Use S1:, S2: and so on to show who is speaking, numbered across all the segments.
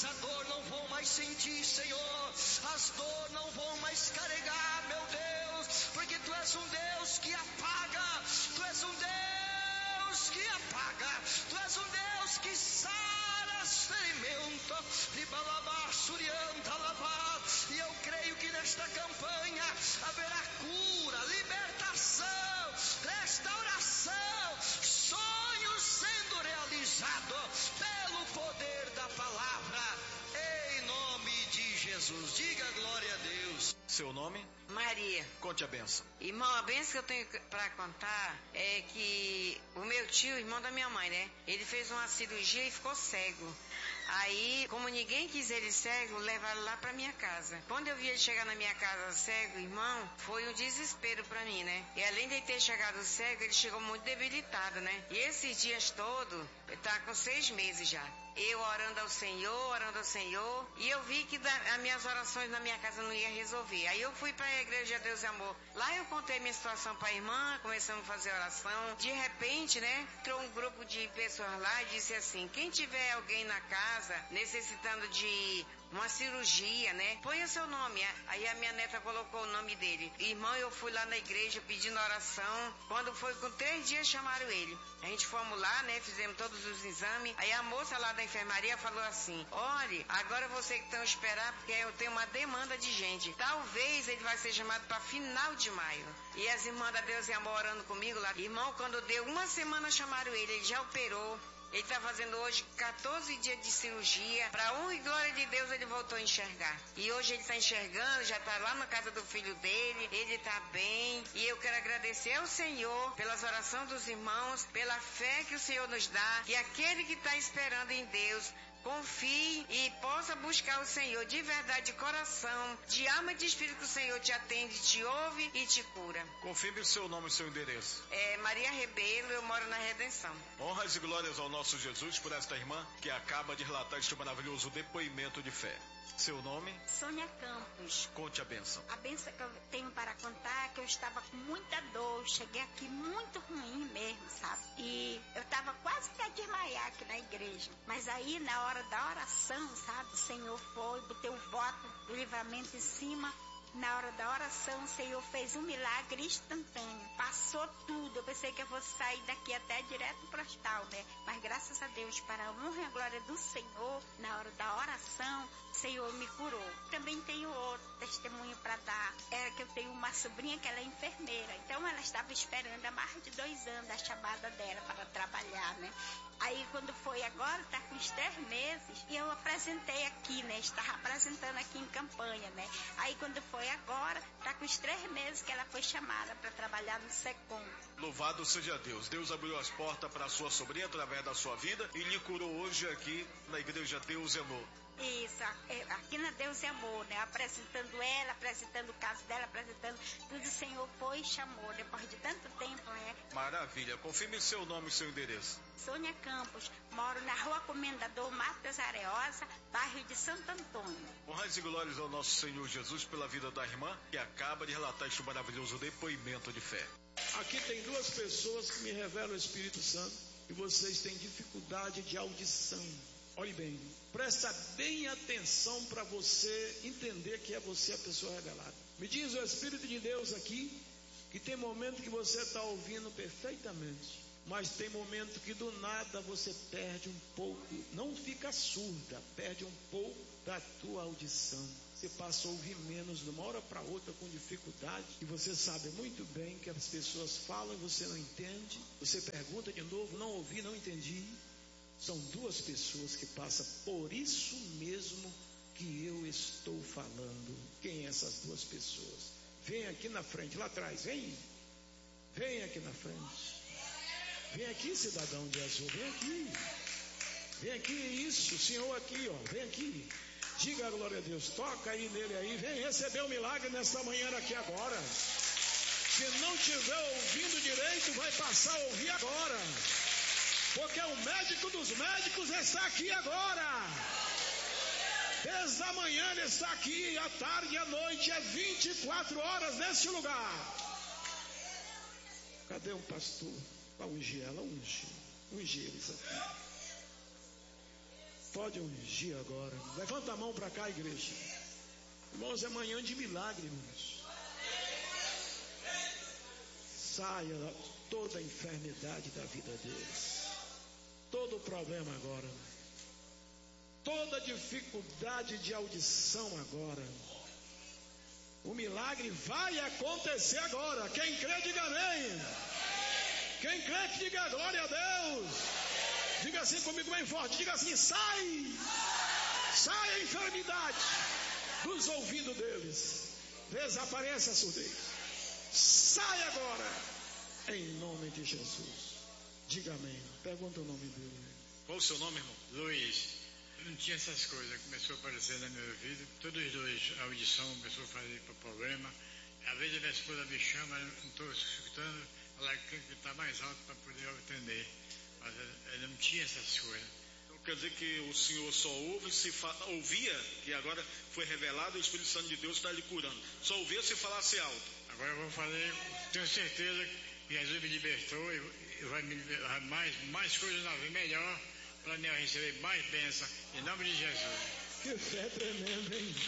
S1: a dor não vou mais sentir, Senhor, as dores não vão mais carregar, meu Deus, porque Tu és um Deus que apaga, Tu és um Deus que apaga, Tu és um Deus que sara os ferimentos, e eu creio que nesta campanha haverá cura, libertação, restauração, sonhos sendo realizados pelo poder da palavra, em nome de Jesus. Diga glória a Deus.
S2: Seu nome?
S3: Maria.
S2: Conte a benção.
S3: Irmão, a benção que eu tenho para contar é que o meu tio, irmão da minha mãe, né? Ele fez uma cirurgia e ficou cego. Aí, como ninguém quis ele cego, levaram lá pra minha casa. Quando eu vi ele chegar na minha casa cego, irmão, foi um desespero pra mim, né? E além de ele ter chegado cego, ele chegou muito debilitado, né? E esses dias todos, ele tá com 6 meses já. Eu orando ao Senhor, e eu vi que as minhas orações na minha casa não ia resolver. Aí eu fui para a Igreja Deus e Amor. Lá eu contei minha situação para a irmã, começamos a fazer oração. De repente, né, entrou um grupo de pessoas lá e disse assim: quem tiver alguém na casa necessitando de uma cirurgia, né, põe o seu nome. Aí a minha neta colocou o nome dele. Irmão, eu fui lá na igreja pedindo oração. Quando foi com 3 dias, chamaram ele. A gente fomos lá, né, fizemos todos os exames. Aí a moça lá da enfermaria falou assim: olha, agora você que estão esperar, porque eu tenho uma demanda de gente. Talvez ele vai ser chamado para final de maio. E as irmãs da Deus e Amor orando comigo lá. Irmão, quando deu uma semana, chamaram ele já operou. Ele está fazendo hoje 14 dias de cirurgia. Para honra e glória de Deus, ele voltou a enxergar. E hoje ele está enxergando, já está lá na casa do filho dele. Ele está bem. E eu quero agradecer ao Senhor pelas orações dos irmãos, pela fé que o Senhor nos dá. E aquele que está esperando em Deus, confie e possa buscar o Senhor de verdade, de coração, de alma e de espírito, que o Senhor te atende, te ouve e te cura.
S2: Confirme o seu nome e seu endereço.
S3: É Maria Rebelo, eu moro na Redenção.
S2: Honras e glórias ao nosso Jesus por esta irmã que acaba de relatar este maravilhoso depoimento de fé. Seu nome?
S4: Sônia Campos.
S2: Conte a benção.
S4: A benção que eu tenho para contar é que eu estava com muita dor. Cheguei aqui muito ruim mesmo, sabe? E eu estava quase para desmaiar aqui na igreja. Mas aí, na hora da oração, sabe? O Senhor foi, botei o voto do livramento em cima. Na hora da oração, o Senhor fez um milagre instantâneo. Passou tudo. Eu pensei que eu fosse sair daqui até direto para o hospital, né? Mas graças a Deus, para a honra e a glória do Senhor, na hora da oração, o Senhor me curou. Também tenho outro testemunho para dar. Era que eu tenho uma sobrinha que ela é enfermeira. Então, ela estava esperando há mais de 2 anos a chamada dela para trabalhar, né? Aí, quando foi agora, está com uns 3 meses, e eu apresentei aqui, né? Estava apresentando aqui em campanha, né? Aí, quando foi agora, está com uns 3 meses que ela foi chamada para trabalhar no SECOM.
S2: Louvado seja Deus. Deus abriu as portas para a sua sobrinha através da sua vida e lhe curou hoje aqui na Igreja Deus e Amor.
S4: Isso, aqui na Deus e Amor, né? Apresentando ela, apresentando o caso dela, apresentando tudo, o Senhor foi e chamou, depois de tanto tempo, né?
S2: Maravilha. Confirme seu nome e seu endereço.
S4: Sônia Campos, moro na Rua Comendador Matas Areosa, bairro de Santo Antônio.
S2: Honras e glórias ao nosso Senhor Jesus pela vida da irmã que acaba de relatar este maravilhoso depoimento de fé.
S5: Aqui tem 2 pessoas que me revelam o Espírito Santo e vocês têm dificuldade de audição. Olhe bem, presta bem atenção para você entender que é você a pessoa revelada. Me diz o Espírito de Deus aqui que tem momento que você está ouvindo perfeitamente, mas tem momento que do nada você perde um pouco, não fica surda, perde um pouco da tua audição. Você passa a ouvir menos de uma hora para outra com dificuldade, e você sabe muito bem que as pessoas falam e você não entende. Você pergunta de novo, não ouvi, não entendi. São 2 pessoas que passam por isso mesmo que eu estou falando. Quem é essas 2 pessoas? Vem aqui na frente, lá atrás, vem aqui na frente. Vem aqui, cidadão de azul, vem aqui, isso, o senhor aqui, ó, vem aqui. Diga a glória a Deus, toca aí nele aí, vem receber o milagre nesta manhã aqui agora. Se não tiver ouvindo direito, vai passar a ouvir agora. Porque o médico dos médicos está aqui agora. Desde a manhã ele está aqui, à tarde e à noite, é 24 horas nesse lugar. Cadê um pastor? Para ungir ela, unge eles aqui. pode ungir agora. Levanta a mão para cá, igreja. Irmãos, é manhã de milagre, irmãos. Saia toda a enfermidade da vida deles. Todo o problema agora. Toda dificuldade de audição agora. O milagre vai acontecer agora. Quem crê, diga amém. Quem crê, que diga glória a Deus. Diga assim comigo bem forte. Diga assim, sai a enfermidade dos ouvidos deles. Desapareça a surdez. Sai agora, em nome de Jesus. Diga amém. Pergunta o nome dele.
S2: Qual o seu nome, irmão?
S6: Luiz. Não tinha essas coisas, começou a aparecer na minha vida, todos os dois, a audição começou a fazer problema. Às vezes a minha esposa me chama, não estou escutando, ela quer gritar mais alto para poder atender, mas eu não tinha essas coisas.
S2: Então quer dizer que o senhor só ouvia, que agora foi revelado, o Espírito Santo de Deus está lhe curando, só ouvia se falasse alto.
S6: Agora eu vou fazer, tenho certeza que Jesus me libertou e vai me liberar mais coisas na vida, melhor, para me receber mais bênção, em nome de Jesus.
S5: Que fé tremenda, hein?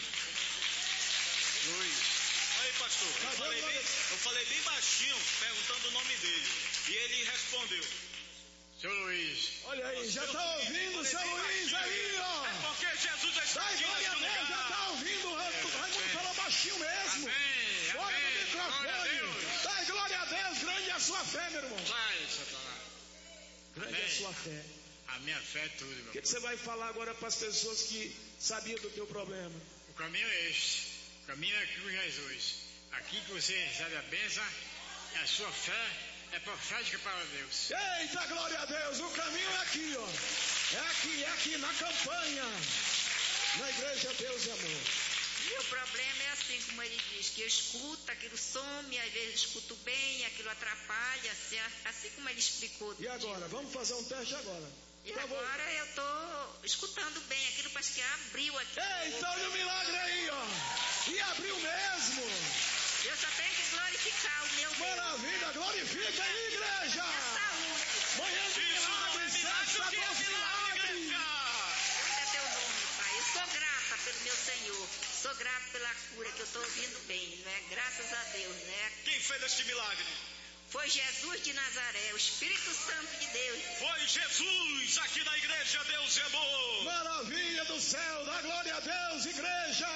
S2: Luiz. Aí, pastor, eu falei bem baixinho, perguntando o nome dele. E ele respondeu.
S6: Seu Luiz.
S5: Olha aí, já está ouvindo o seu Luiz aí, ó.
S2: É porque Jesus está aqui nesse lugar.
S5: Já está ouvindo, o Raimundo falou baixinho mesmo.
S6: Amém.
S5: Olha no microfone. Dai glória a Deus, grande é a sua fé, meu irmão.
S6: Vai, Satanás.
S5: Grande é a sua fé.
S6: A minha fé é tudo, meu.
S5: O que você vai falar agora para as pessoas que sabiam do teu problema?
S6: O caminho é este. O caminho é aqui com Jesus. Aqui que você recebe a bênção, a sua fé é profética para Deus.
S5: Eita, glória a Deus. O caminho é aqui, ó. É aqui na campanha. Na igreja Deus e Amor.
S7: Meu problema é assim como ele diz, que eu escuto, aquilo some, às vezes escuto bem, aquilo atrapalha, assim como ele explicou.
S5: E agora? Vamos fazer um teste agora.
S7: E agora eu estou escutando bem, aquilo parece que abriu aqui.
S5: Eita, olha o milagre aí, ó. E abriu mesmo.
S7: Eu só tenho que glorificar o meu Deus.
S5: Maravilha, glorifica aí, igreja. Manhã de milagres, sexta dos milagres.
S7: Grande é teu nome, Pai. Eu sou grata pelo meu Senhor. Sou grata pela cura que eu estou ouvindo bem, né? Graças a Deus, né?
S2: Quem fez este milagre?
S7: Foi Jesus de Nazaré, o Espírito Santo de Deus.
S2: Foi Jesus aqui na igreja Deus e Amor.
S5: Maravilha do céu, dá glória a Deus, igreja.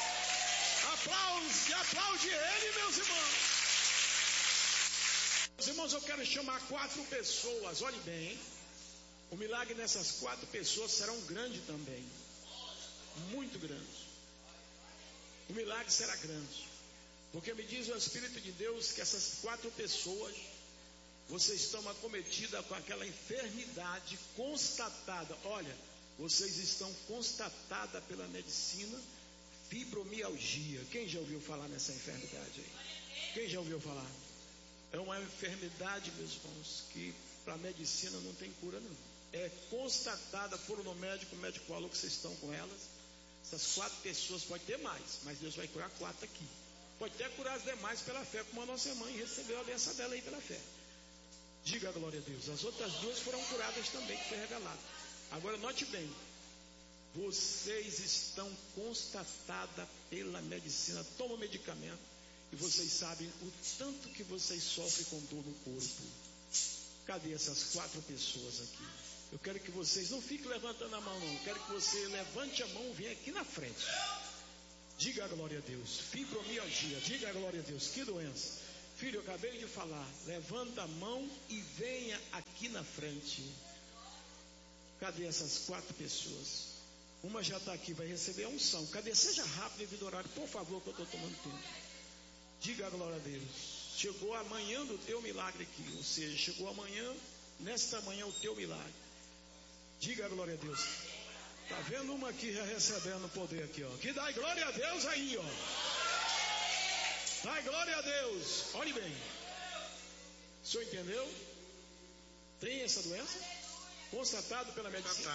S5: Aplaude ele, meus irmãos. Meus irmãos, eu quero chamar 4 pessoas, olhe bem. O milagre nessas 4 pessoas será um grande também. Muito grande. O milagre será grande. Porque me diz o Espírito de Deus que essas 4 pessoas, vocês estão acometidas com aquela enfermidade constatada. Olha, vocês estão constatadas pela medicina, fibromialgia. Quem já ouviu falar nessa enfermidade aí? Quem já ouviu falar? É uma enfermidade, meus irmãos, que para a medicina não tem cura não. É constatada, foram no médico, o médico falou que vocês estão com elas. Essas 4 pessoas, pode ter mais, mas Deus vai curar 4 aqui. Pode até curar as demais pela fé, como a nossa mãe recebeu a benção dela aí pela fé. Diga a glória a Deus. As outras 2 foram curadas também, que foi revelado. Agora note bem, vocês estão constatadas pela medicina, tomam medicamento, e vocês sabem o tanto que vocês sofrem com dor no corpo. Cadê essas 4 pessoas aqui? Eu quero que vocês não fiquem levantando a mão não, eu quero que você levante a mão e venha aqui na frente. Diga a glória a Deus. Fibromialgia, diga a glória a Deus. Que doença? Filho, eu acabei de falar. Levanta a mão e venha aqui na frente. Cadê essas 4 pessoas? Uma já está aqui, vai receber a unção. Cadê? Seja rápido devido ao horário, por favor, que eu estou tomando tempo. Diga a glória a Deus. Chegou amanhã do teu milagre aqui. Ou seja, chegou amanhã, nesta manhã, o teu milagre. Diga a glória a Deus. Tá vendo uma aqui já recebendo poder aqui, ó. Que dá glória a Deus aí, ó. Dá glória a Deus. Olhe bem. O senhor entendeu? Tem essa doença? Constatado pela medicina.